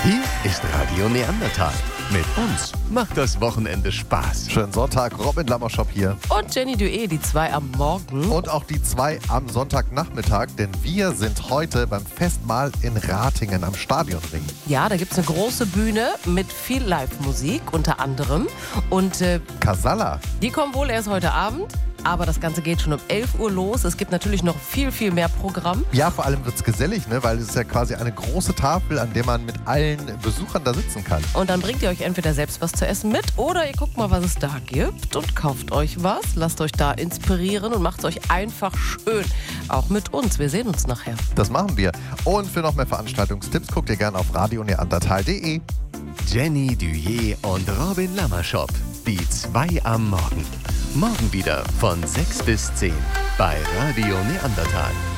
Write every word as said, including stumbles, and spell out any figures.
Hier ist Radio Neandertal. Mit uns macht das Wochenende Spaß. Schönen Sonntag, Robin Lammershop hier. Und Jenny Dué, die zwei am Morgen. Und auch die zwei am Sonntagnachmittag, denn wir sind heute beim Festmahl in Ratingen am Stadionring. Ja, da gibt es eine große Bühne mit viel Live-Musik unter anderem. Und äh, Casalla. die kommen wohl erst heute Abend. Aber das Ganze geht schon um elf Uhr los. Es gibt natürlich noch viel, viel mehr Programm. Ja, vor allem wird es gesellig, ne? Weil es ist ja quasi eine große Tafel, an der man mit allen Besuchern da sitzen kann. Und dann bringt ihr euch entweder selbst was zu essen mit oder ihr guckt mal, was es da gibt und kauft euch was. Lasst euch da inspirieren und macht es euch einfach schön. Auch mit uns. Wir sehen uns nachher. Das machen wir. Und für noch mehr Veranstaltungstipps guckt ihr gerne auf radio neandertal punkt de. Jenny Dué und Robin Lammershop. Die zwei am Morgen. Morgen wieder von sechs bis zehn bei Radio Neandertal.